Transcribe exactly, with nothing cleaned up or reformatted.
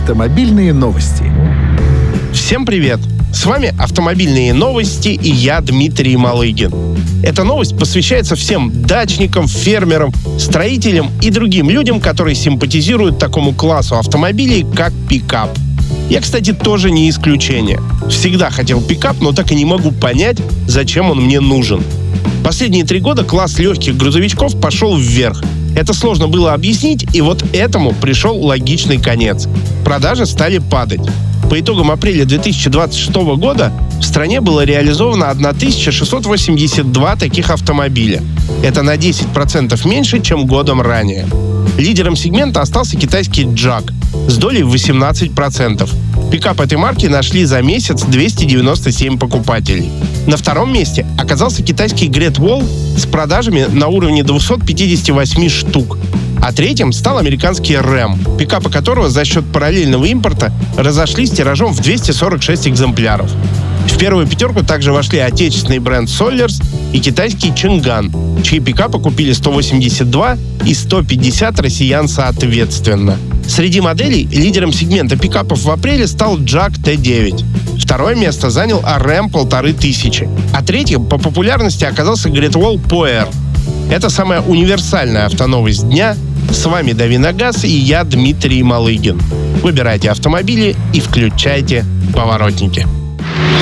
Автомобильные новости. Всем привет! С вами «Автомобильные новости» и я, Дмитрий Малыгин. Эта новость посвящается всем дачникам, фермерам, строителям и другим людям, которые симпатизируют такому классу автомобилей, как пикап. Я, кстати, тоже не исключение. Всегда хотел пикап, но так и не могу понять, зачем он мне нужен. Последние три года класс легких грузовичков пошел вверх. Это сложно было объяснить, и вот этому пришел логичный конец. Продажи стали падать. По итогам апреля две тысячи двадцать шестого года в стране было реализовано тысяча шестьсот восемьдесят два таких автомобиля. Это на десять процентов меньше, чем годом ранее. Лидером сегмента остался китайский Джак с долей в восемнадцать процентов. Пикап этой марки нашли за месяц двести девяносто семь покупателей. На втором месте оказался китайский Great Wall с продажами на уровне двести пятьдесят восемь штук. А третьим стал американский рэм, пикапы которого за счет параллельного импорта разошлись тиражом в двести сорок шесть экземпляров. В первую пятерку также вошли отечественный бренд Solers и китайский Чинган, чьи пикапы купили сто восемьдесят два и сто пятьдесят россиян соответственно. Среди моделей лидером сегмента пикапов в апреле стал Джак Т девять. Второе место занял рэм полторы тысячи, а третьим по популярности оказался Great Wall Power. Это самая универсальная автоновость дня. С вами Дави на газ и я, Дмитрий Малыгин. Выбирайте автомобили и включайте поворотники.